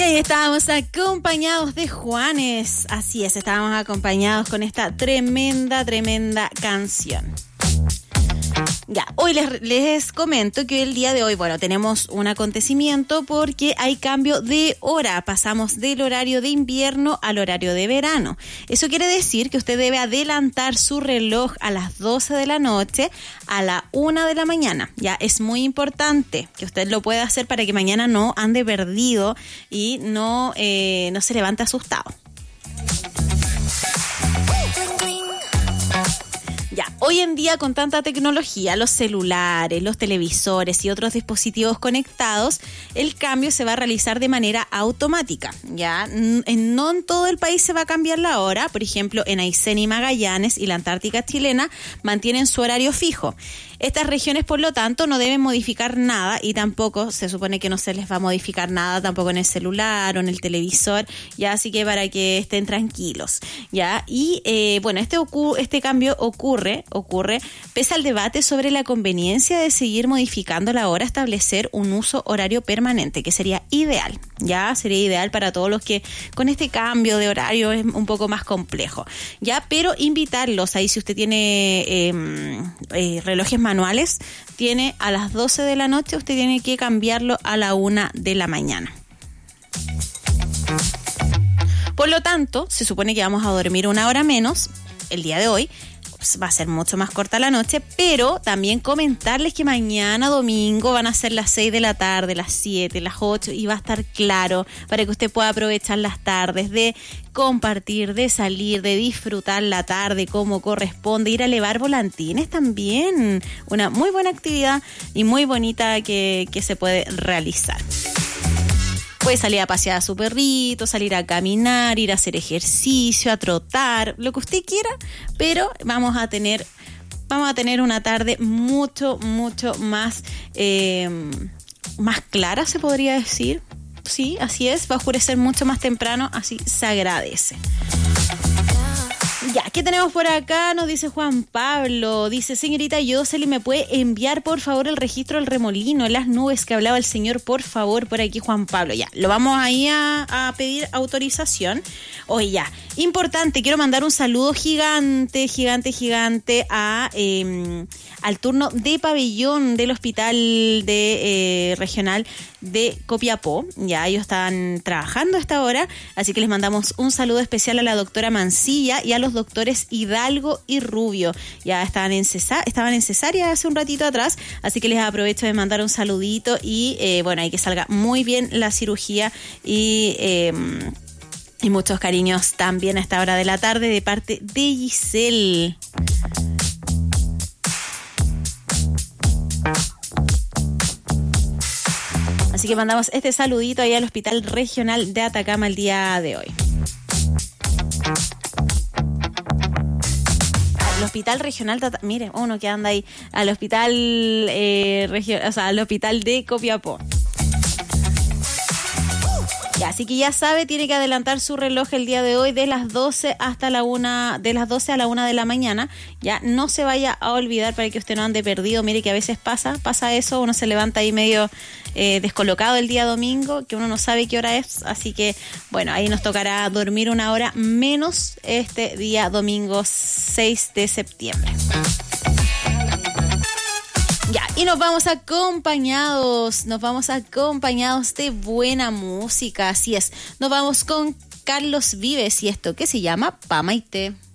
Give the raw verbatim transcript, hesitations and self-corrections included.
ahí estábamos acompañados de Juanes. Así es, estábamos acompañados con esta tremenda, tremenda canción. Ya, hoy les, les comento que el día de hoy, bueno, tenemos un acontecimiento porque hay cambio de hora. Pasamos del horario de invierno al horario de verano. Eso quiere decir que usted debe adelantar su reloj a las doce de la noche a la una de la mañana. Ya, es muy importante que usted lo pueda hacer para que mañana no ande perdido y no, eh, no se levante asustado. Ya, hoy en día con tanta tecnología, los celulares, los televisores y otros dispositivos conectados, el cambio se va a realizar de manera automática. Ya, en, no en todo el país se va a cambiar la hora. Por ejemplo, en Aysén y Magallanes y la Antártica chilena mantienen su horario fijo. Estas regiones, por lo tanto, no deben modificar nada y tampoco se supone que no se les va a modificar nada tampoco en el celular o en el televisor, ya, así que para que estén tranquilos, ya. Y eh, bueno, este ocu- este cambio ocurre, ocurre pese al debate sobre la conveniencia de seguir modificando la hora, establecer un uso horario permanente, que sería ideal, ya, sería ideal para todos los que con este cambio de horario es un poco más complejo, ya, pero invitarlos ahí si usted tiene eh, eh, relojes manuales, tiene a las doce de la noche, usted tiene que cambiarlo a la una de la mañana. Por lo tanto, se supone que vamos a dormir una hora menos el día de hoy. Va a ser mucho más corta la noche, pero también comentarles que mañana domingo van a ser las seis de la tarde, las siete, las ocho, y va a estar claro para que usted pueda aprovechar las tardes de compartir, de salir, de disfrutar la tarde como corresponde, ir a elevar volantines también, una muy buena actividad y muy bonita que, que se puede realizar. Puede salir a pasear a su perrito, salir a caminar, ir a hacer ejercicio, a trotar, lo que usted quiera, pero vamos a tener, vamos a tener una tarde mucho, mucho más, eh, más clara, se podría decir. Sí, así es, va a oscurecer mucho más temprano, así se agradece. Ya, ¿qué tenemos por acá? Nos dice Juan Pablo, dice, señorita Yoseli, ¿me puede enviar por favor el registro del remolino en las nubes que hablaba el señor? Por favor, por aquí Juan Pablo, ya, lo vamos ahí a, a pedir autorización. Oye, ya, importante, quiero mandar un saludo gigante, gigante, gigante a eh, al turno de pabellón del hospital de eh, regional de Copiapó. Ya, ellos están trabajando a esta hora, así que les mandamos un saludo especial a la doctora Mancilla y a los doctores Hidalgo y Rubio. Ya estaban en, cesa- estaban en cesárea hace un ratito atrás, así que les aprovecho de mandar un saludito y eh, bueno, hay que salga muy bien la cirugía y... Eh, Y muchos cariños también a esta hora de la tarde de parte de Giselle. Así que mandamos este saludito ahí al Hospital Regional de Atacama el día de hoy. Al Hospital Regional de Atacama, mire, uno que anda ahí, al Hospital, eh, regio- o sea, al Hospital de Copiapó. Ya, así que ya sabe, tiene que adelantar su reloj el día de hoy de las doce hasta la una, de las doce a la una de la mañana. Ya, no se vaya a olvidar para que usted no ande perdido. Mire que a veces pasa, pasa eso, uno se levanta ahí medio eh, descolocado el día domingo, que uno no sabe qué hora es. Así que, bueno, ahí nos tocará dormir una hora menos este día domingo seis de septiembre. Ya, y nos vamos acompañados, nos vamos acompañados de buena música, así es. Nos vamos con Carlos Vives y esto que se llama Pa' Maite.